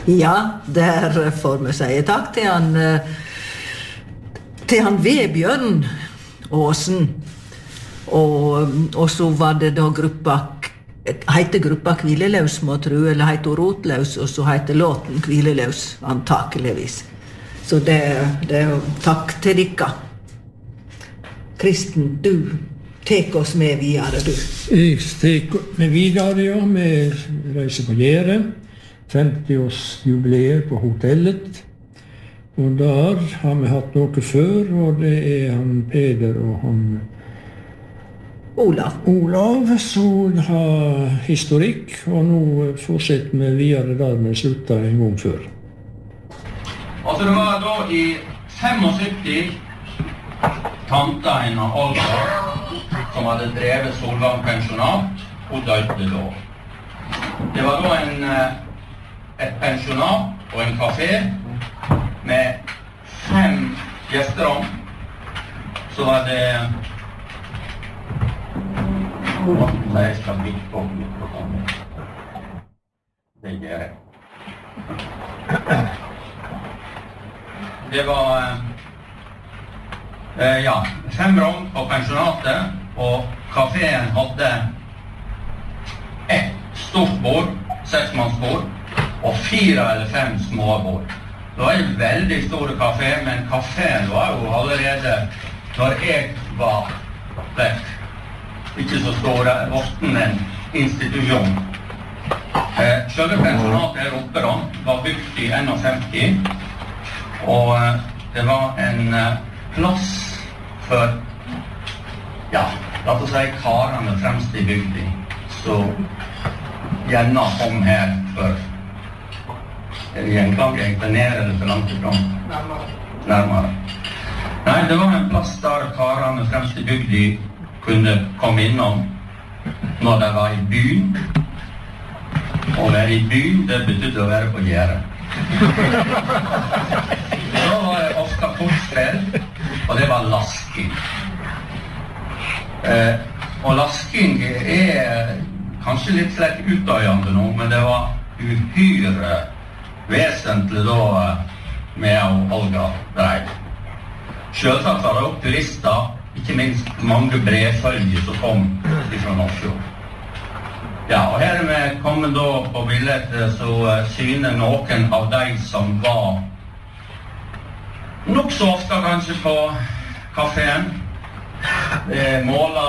Ja, der får vi si takk til han Vebjørn Aasen. Og så var det da heter gruppa Hvileløs, må jeg tro, eller heter Rotløs, og så heter låten Hvileløs, antakeligvis. Så det er takk til dere. Kristen, du tek oss med videre, du. Jeg tek med videre, ja. Vi reiser på Gjære. 50-årsjubileet på hotellet. Og der har vi hatt noe før, og det er han Peder og han Olav, som har historikk, og nå fortsetter vi videre der vi sluttet en gang før. Altså det var da i 75 tantein og Olga som hadde drevet Solvang pensjonat, og døde da. Det var da et pensjonat og en kafé med 5 gjesterom. Så var det jeg skal bygge på det gjør jeg. Det var 5 rom på pensjonatet, og kaféen hadde et stort bord, 6-mannsbord, og 4 eller 5 små bord. Det var en veldig stor kafé, men kaféen var jo allerede, når jeg var vekk, ikke så stor, vorten en institusjon. Selve pensjonatet her oppe da, var bygd i 51, og det var en plass for, la oss si, karene fremst i bygden, så gjerne kom her for gjenklang egentlig ned eller for langt ifrån. Nærmere. Nei, det var en plass der karene fremst i bygden kunne komme innom når de var i byen. Å være i byen, det betydde å være på Gjære. Da var det ofte kortstrel, og det var lasking. Og lasking er kanskje litt slett utdøyende nå, men det var uhyre vesentlig da med å Olga dreid. Selvsagt var det også turister, ikke minst mange brevfølger som kom fra Nordsjøen. Ja, og her er vi kommet da på bildet så syner noen av de som var nok så ofte kanskje på kaféen. Måler